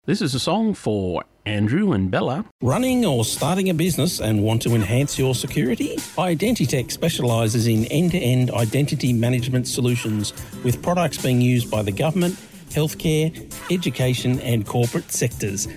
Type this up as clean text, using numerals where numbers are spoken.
This is a song for Andrew and Bella. Running or starting a business and want to enhance your security? Identitech specialises in end-to-end identity management solutions with products being used by the government, healthcare, education and corporate sectors.